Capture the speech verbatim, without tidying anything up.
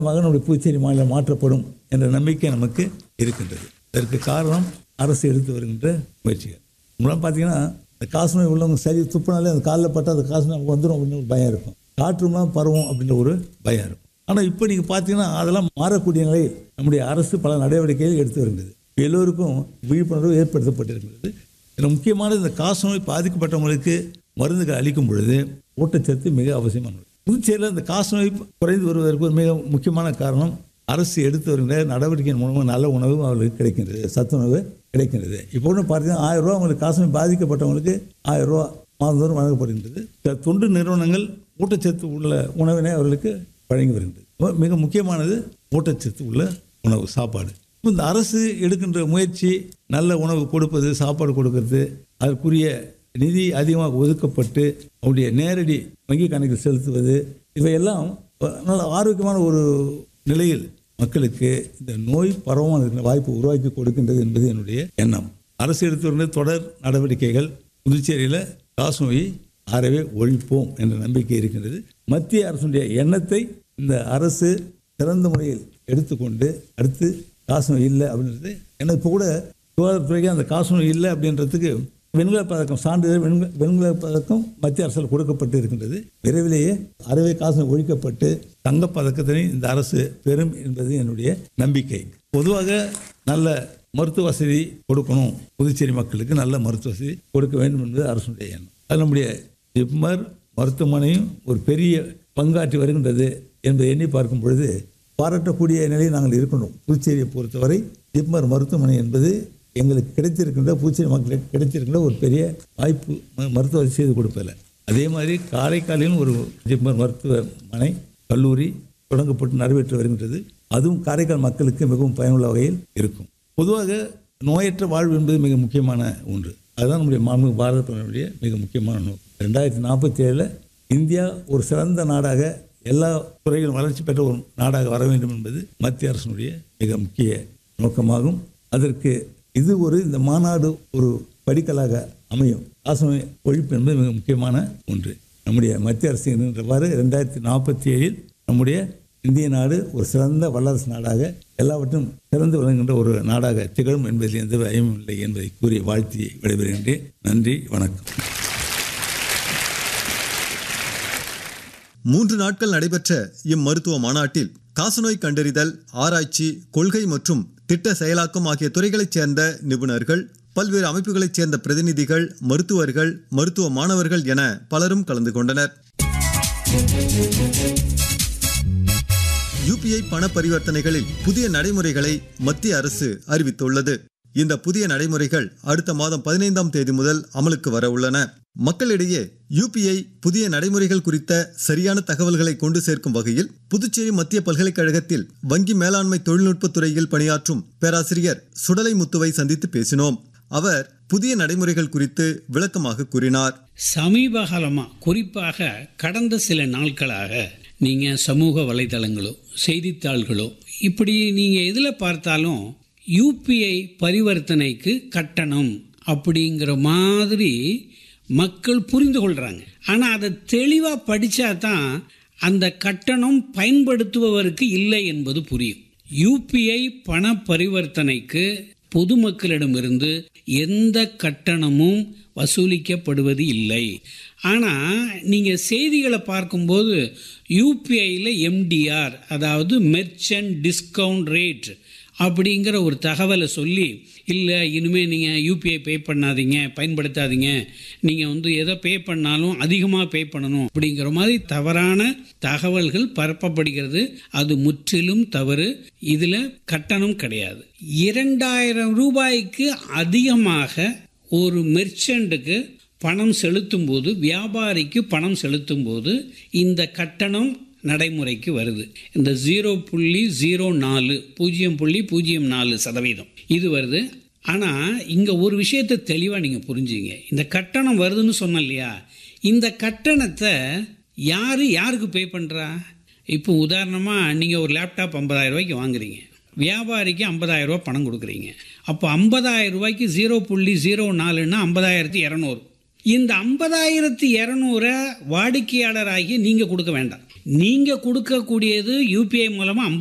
நம்முடைய புதுச்சேரி மாநிலம் மாற்றப்படும் என்ற நம்பிக்கை நமக்கு இருக்கின்றது. இதற்கு காரணம் அரசு எடுத்து வருகின்ற முயற்சிகள். முன்னாடி பார்த்தீங்கன்னா இந்த காசு நோய் உள்ளவங்க சரி துப்புனாலே அந்த காலில் பட்டால் அந்த காசு நமக்கு வந்துடும் அப்படின்னு ஒரு பயம் இருக்கும். காற்றுலாம் பரவும் அப்படின்ற ஒரு பயம் இருக்கும். ஆனால் இப்போ நீங்கள் பார்த்தீங்கன்னா அதெல்லாம் மாறக்கூடிய நிலையில் நம்முடைய அரசு பல நடவடிக்கைகள் எடுத்து வருகிறது. எல்லோருக்கும் விழிப்புணர்வு ஏற்படுத்தப்பட்டிருக்கிறது. இதில் முக்கியமான இந்த காசு நோய் பாதிக்கப்பட்டவங்களுக்கு மருந்துகள் அளிக்கும் பொழுது ஊட்டச்சத்து மிக அவசியமானது. புதுச்சேரியில் இந்த காசு நோய் குறைந்து வருவதற்கு ஒரு மிக முக்கியமான காரணம் அரசு எடுத்து வருகின்ற நடவடிக்கையின் மூலமாக நல்ல உணவு அவர்களுக்கு கிடைக்கின்றது, சத்துணவு கிடைக்கின்றது. இப்போ ஒன்று பார்த்தீங்கன்னா ஆயிரம் ரூபா அவங்களுக்கு காசு நோய் பாதிக்கப்பட்டவங்களுக்கு ஆயிரம் ரூபா மாதந்தோறும் வழங்கப்படுகின்றது. தொண்டு நிறுவனங்கள் ஊட்டச்சத்து உள்ள உணவினை அவர்களுக்கு வழங்கி வருகின்றது. மிக முக்கியமானது ஊட்டச்சத்து உள்ள உணவு, சாப்பாடு. இந்த அரசு எடுக்கின்ற முயற்சி நல்ல உணவு கொடுப்பது, சாப்பாடு கொடுக்கறது, அதற்குரிய நிதி அதிகமாக ஒதுக்கப்பட்டு அவருடைய நேரடி வங்கி கணக்கில் செலுத்துவது, இவையெல்லாம் நல்ல ஆரோக்கியமான ஒரு நிலையில் மக்களுக்கு இந்த நோய் பரவாமல் இருக்கிற வாய்ப்பு உருவாக்கி கொடுக்கின்றது என்பது என்னுடைய எண்ணம். அரசு எடுத்து வருகிற தொடர் நடவடிக்கைகள் புதுச்சேரியில் காசு நோயை அறவே ஒழிப்போம் என்ற நம்பிக்கை இருக்கின்றது. மத்திய அரசுடைய எண்ணத்தை இந்த அரசு சிறந்த முறையில் எடுத்துக்கொண்டு அடுத்து காசு நோய் இல்லை அப்படின்றது. ஏன்னா இப்போ கூட சுகாதாரத்துறைக்கு அந்த காசு நோய் இல்லை அப்படின்றதுக்கு வெண்கல பதக்கம் சான்றிதழ் வெண்க வெண்கல பதக்கம் மத்திய அரசால் கொடுக்கப்பட்டு இருக்கின்றது. விரைவிலேயே அறவே காசு ஒழிக்கப்பட்டு தங்கப்பதக்கத்தினை இந்த அரசு பெறும் என்பது என்னுடைய நம்பிக்கை. பொதுவாக நல்ல மருத்துவ வசதி கொடுக்கணும், புதுச்சேரி மக்களுக்கு நல்ல மருத்துவ வசதி கொடுக்க வேண்டும் என்பது அரசுடைய எண்ணம். அது நம்முடைய ஜிப்மர் மருத்துவமனையும் ஒரு பெரிய பங்காற்றி வருகின்றது என்பதை எண்ணி பார்க்கும் பொழுது பாராட்டக்கூடிய நிலையில் நாங்கள் இருக்கணும். புதுச்சேரியை பொறுத்தவரை ஜிப்மர் மருத்துவமனை என்பது எங்களுக்கு கிடைத்திருக்கின்ற புதுச்சேரி மக்களுக்கு கிடைத்திருக்கின்ற ஒரு பெரிய வாய்ப்பு, மருத்துவ வசதி செய்து கொடுப்பதில்லை. அதே மாதிரி காரைக்காலிலும் ஒரு ஜிப்மர் மருத்துவமனை கல்லூரி தொடங்கப்பட்டு நிறைவேற்றி வருகின்றது. அதுவும் காரைக்கால் மக்களுக்கு மிகவும் பயனுள்ள வகையில் இருக்கும். பொதுவாக நோயற்ற வாழ்வு என்பது மிக முக்கியமான ஒன்று. அதுதான் நம்முடைய மாண்புமிகு பாரத பிரதமருடைய மிக முக்கியமான நோக்கம். ரெண்டாயிரத்தி நாற்பத்தி ஏழில் இந்தியா ஒரு சிறந்த நாடாக எல்லா துறைகளும் வளர்ச்சி பெற்ற ஒரு நாடாக வர வேண்டும் என்பது மத்திய அரசினுடைய மிக முக்கிய நோக்கமாகும். அதற்கு இது ஒரு இந்த மாநாடு ஒரு படிக்கலாக அமையும். காசு நோய் ஒழிப்பு என்பது மிக முக்கியமான ஒன்று. நம்முடைய மத்திய அரசு என்கின்றவாறு ரெண்டாயிரத்தி நாற்பத்தி ஏழில் நம்முடைய இந்திய நாடு ஒரு சிறந்த வல்லரசு நாடாக எல்லாவற்றும் சிறந்து விளங்குகின்ற ஒரு நாடாக திகழும் என்பதில் எந்த பயமும் இல்லை என்பதை கூறி வாழ்த்தி விடைபெறுகின்றேன். நன்றி, வணக்கம். மூன்று நாட்கள் நடைபெற்ற இம்மருத்துவ மாநாட்டில் காசநோய் கண்டறிதல், ஆராய்ச்சி, கொள்கை மற்றும் திட்ட செயலாக்கம் ஆகிய துறைகளைச் சேர்ந்த நிபுணர்கள், பல்வேறு அமைப்புகளைச் சேர்ந்த பிரதிநிதிகள், மருத்துவர்கள், மருத்துவ மாணவர்கள் என பலரும் கலந்து கொண்டனர். யூபிஐ பண பரிவர்த்தனைகளில் புதிய நடைமுறைகளை மத்திய அரசு அறிவித்துள்ளது. இந்த புதிய நடைமுறைகள் அடுத்த மாதம் பதினைந்தாம் தேதி முதல் அமலுக்கு வர உள்ளன. மக்களிடையே யூபிஐ புதிய நடைமுறைகள் குறித்த சரியான தகவல்களை கொண்டு சேர்க்கும் வகையில் புதுச்சேரி மத்திய பல்கலைக்கழகத்தில் வங்கி மேலாண்மை தொழில்நுட்பத் துறையில் பணியாற்றும் பேராசிரியர் சுடலை முத்துவை சந்தித்து பேசினோம். அவர் புதிய நடைமுறைகள் குறித்து விளக்கமாக கூறினார். சமீப காலமா, குறிப்பாக கடந்த சில நாட்களாக நீங்க சமூக வலைதளங்களோ செய்தித்தாள்களோ இப்படி நீங்க எதுல பார்த்தாலும் யூபிஐ பரிவர்த்தனைக்கு கட்டணம் அப்படிங்கிற மாதிரி மக்கள் புரிந்து கொள்றாங்க. ஆனா அதை தெளிவா படிச்சா தான் அந்த கட்டணம் பயன்படுத்துபவருக்கு இல்லை என்பது புரியும். யூபிஐ பண பரிவர்த்தனைக்கு பொதுமக்களிடமிருந்து எந்த கட்டணமும் வசூலிக்கப்படுவது இல்லை. ஆனால் நீங்கள் செய்திகளை பார்க்கும்போது யூபிஐயில் எம்டிஆர், அதாவது மெர்ச்சன்ட் டிஸ்கவுண்ட் ரேட் அப்படிங்கிற ஒரு தகவலை சொல்லி, இல்லை இனிமேல் நீங்கள் யூபிஐ பே பண்ணாதீங்க, பயன்படுத்தாதீங்க, நீங்கள் வந்து எதை பே பண்ணாலும் அதிகமாக பே பண்ணணும் அப்படிங்கிற மாதிரி தவறான தகவல்கள் பரப்பப்படுகிறது. அது முற்றிலும் தவறு. இதில் கட்டணம் கிடையாது. இரண்டாயிரம் ரூபாய்க்கு அதிகமாக ஒரு மெர்ச்சண்ட்டுக்கு பணம் செலுத்தும் போது, வியாபாரிக்கு பணம் செலுத்தும் போது இந்த கட்டணம் நடைமுறைக்கு வருது. இந்த ஜீரோ புள்ளி ஜீரோ நாலு பூஜ்ஜியம் புள்ளி பூஜ்ஜியம் நாலு சதவீதம் இது வருது. ஆனால் இங்கே ஒரு விஷயத்தை தெளிவாக நீங்கள் புரிஞ்சுங்க. இந்த கட்டணம் வருதுன்னு சொன்னோம் இல்லையா, இந்த கட்டணத்தை யார் யாருக்கு பே பண்ணுறா? இப்போ உதாரணமாக நீங்கள் ஒரு லேப்டாப் ஐம்பதாயிரம் ரூபாய்க்கு வாங்குறீங்க, வியாபாரிக்கு ஐம்பதாயிரம் ரூபாய் பணம் கொடுக்குறீங்க. அப்போ ஐம்பதாயிரம் ரூபாய்க்கு ஜீரோ புள்ளி ஜீரோ நாலுன்னா ஐம்பதாயிரத்தி இரநூறு. இந்த ஐம்பதாயிரத்தி இரநூறை வாடிக்கையாளராகி நீங்கள் கொடுக்க வேண்டாம். நீங்கள் கொடுக்கக்கூடியது யூபிஐ மூலமாக